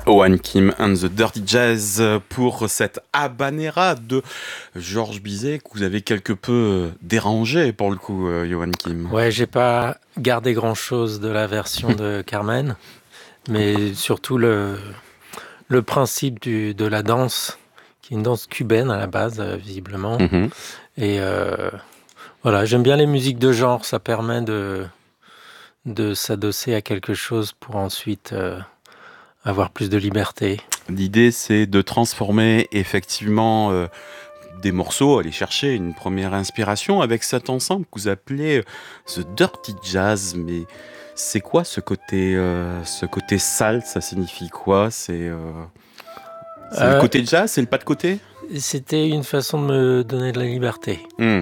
Owen Kim and the Dirty Jazz pour cette habanera de Georges Bizet que vous avez quelque peu dérangé pour le coup, Owen Kim. Ouais, j'ai pas gardé grand-chose de la version de Carmen, mais surtout le principe de la danse, qui est une danse cubaine à la base, visiblement. Mhm. Et voilà, j'aime bien les musiques de genre, ça permet de s'adosser à quelque chose pour ensuite avoir plus de liberté. L'idée, c'est de transformer effectivement des morceaux, aller chercher une première inspiration avec cet ensemble que vous appelez The Dirty Jazz. Mais c'est quoi ce côté sale? Ça signifie quoi? C'est le côté jazz? C'est le pas de côté? C'était une façon de me donner de la liberté.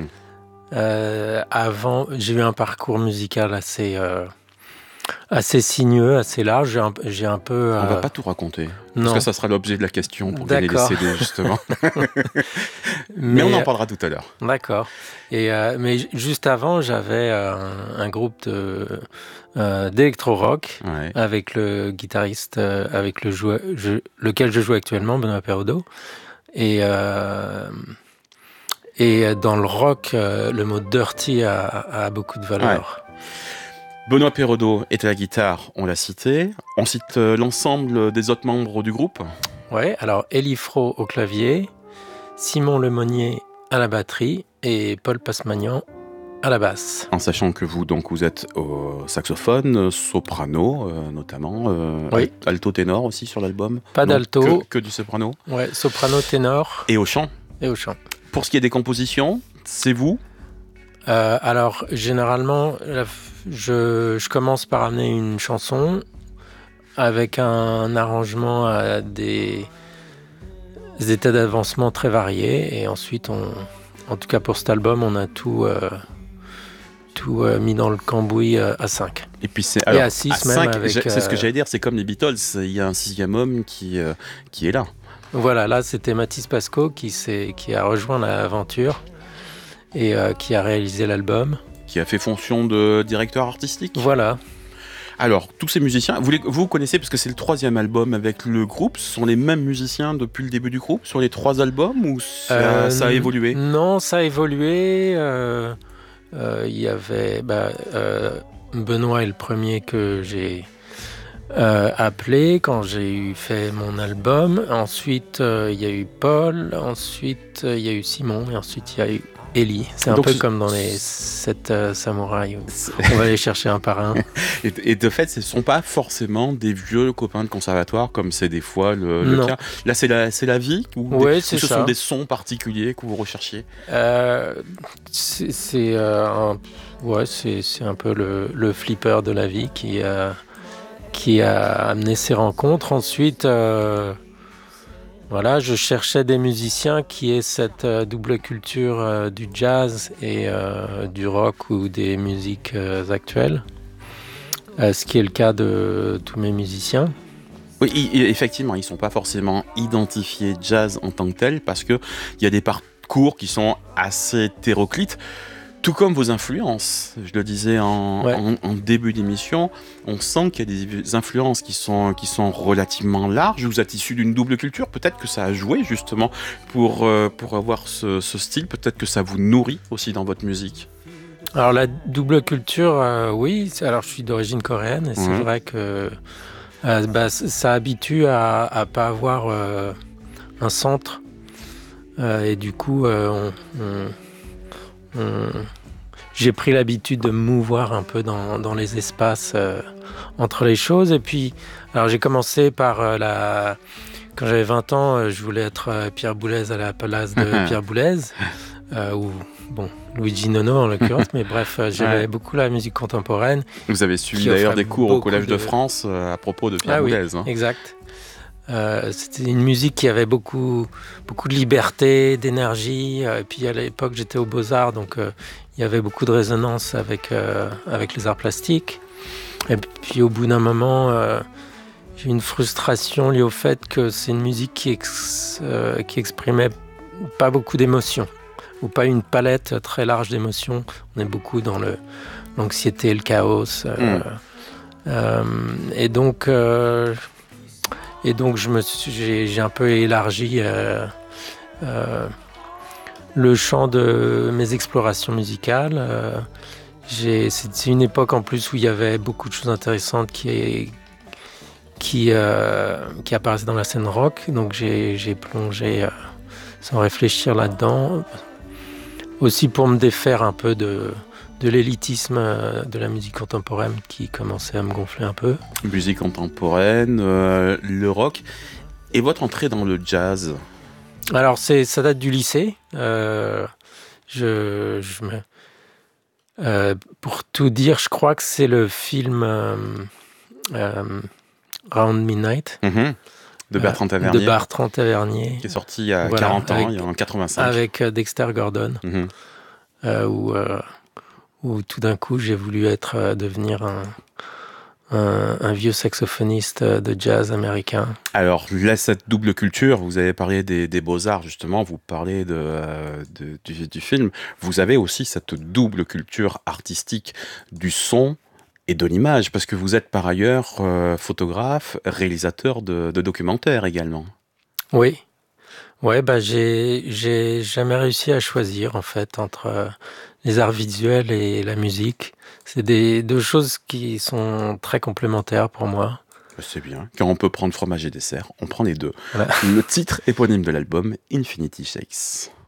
Avant, j'ai eu un parcours musical assez sinueux, assez large. J'ai un peu. On va pas tout raconter, non. parce que ça sera l'objet de la question pour gagner les CD justement. mais on en parlera tout à l'heure. D'accord. Mais juste avant, j'avais un groupe d'électro-rock avec le guitariste avec lequel je joue actuellement, Benoît Perraudot. Et dans le rock, le mot dirty a beaucoup de valeur. Ouais. Benoît Perraudot est à la guitare, on l'a cité. On cite l'ensemble des autres membres du groupe. Ouais, alors Elie Fro au clavier, Simon Lemonnier à la batterie et Paul Passmagnan à la basse. En sachant que vous êtes au saxophone, soprano notamment, oui. Alto ténor aussi sur l'album. Pas d'alto. Que du soprano. Ouais, soprano ténor. Et au chant. Pour ce qui est des compositions, c'est vous? Alors généralement, je commence par amener une chanson avec un arrangement à des états d'avancement très variés, et ensuite en tout cas pour cet album, on a tout mis dans le cambouis à 5. Et puis et à 6 même 5, avec, c'est ce que j'allais dire, c'est comme les Beatles, il y a un sixième homme qui est là. Voilà, là c'était Mathis Pasco qui a rejoint l'aventure et qui a réalisé l'album. Qui a fait fonction de directeur artistique. Voilà. Alors, tous ces musiciens, vous connaissez, parce que c'est le 3e album avec le groupe, ce sont les mêmes musiciens depuis le début du groupe, sur les 3 albums, ou ça a évolué? Non, ça a évolué. Il y avait... Benoît est le premier que j'ai appelé quand j'ai fait mon album. Ensuite, il y a eu Paul. Ensuite, il y a eu Simon. Et ensuite, il y a eu Elie. C'est un peu comme dans les 7 samouraïs. On va les chercher un par un. Et de fait, ce ne sont pas forcément des vieux copains de conservatoire, comme c'est des fois le cas. Là, c'est la vie, ou ce sont des sons particuliers que vous recherchiez? C'est un peu le flipper de la vie qui a amené ces rencontres. Ensuite, voilà, je cherchais des musiciens qui aient cette double culture du jazz et du rock ou des musiques actuelles, ce qui est le cas de tous mes musiciens. Oui, effectivement, ils ne sont pas forcément identifiés jazz en tant que tel, parce qu'il y a des parcours qui sont assez hétéroclites. Tout comme vos influences, je le disais en début d'émission, on sent qu'il y a des influences qui sont relativement larges. Vous êtes issu d'une double culture, peut-être que ça a joué justement pour avoir ce style, peut-être que ça vous nourrit aussi dans votre musique. Alors la double culture, oui, alors je suis d'origine coréenne et c'est vrai que ça habitue à pas avoir un centre et du coup j'ai pris l'habitude de me mouvoir un peu dans les espaces entre les choses. Et puis, alors j'ai commencé par quand j'avais 20 ans, je voulais être Pierre Boulez à la place de Pierre Boulez, ou Luigi Nono en l'occurrence, mais bref, j'aimais beaucoup la musique contemporaine. Vous avez suivi d'ailleurs des cours au Collège de France à propos de Pierre Boulez. Oui, exact. C'était une musique qui avait beaucoup de liberté, d'énergie. Et puis à l'époque, j'étais aux Beaux-Arts, donc il y avait beaucoup de résonance avec les arts plastiques. Et puis au bout d'un moment, j'ai eu une frustration liée au fait que c'est une musique qui exprimait pas beaucoup d'émotions, ou pas une palette très large d'émotions. On est beaucoup dans l'anxiété, le chaos. Et donc... Et donc j'ai un peu élargi le champ de mes explorations musicales. C'est une époque en plus où il y avait beaucoup de choses intéressantes qui apparaissaient dans la scène rock. Donc j'ai plongé sans réfléchir là-dedans. Aussi pour me défaire un peu de l'élitisme de la musique contemporaine qui commençait à me gonfler un peu. Musique contemporaine, le rock. Et votre entrée dans le jazz? Alors ça date du lycée. Pour tout dire, je crois que c'est le film Round Midnight de Bertrand Tavernier. De Bertrand Tavernier. Qui est sorti il y a 40 ans, en 85. Avec Dexter Gordon. Où tout d'un coup j'ai voulu devenir un vieux saxophoniste de jazz américain. Alors, là, cette double culture, vous avez parlé des beaux-arts, justement, vous parlez du film. Vous avez aussi cette double culture artistique du son et de l'image, parce que vous êtes par ailleurs photographe, réalisateur de documentaires également. Oui. Ouais, j'ai jamais réussi à choisir, en fait, entre les arts visuels et la musique. C'est deux choses qui sont très complémentaires pour moi. C'est bien. Quand on peut prendre fromage et dessert, on prend les deux. Voilà. Le titre éponyme de l'album, Infinity Shakes.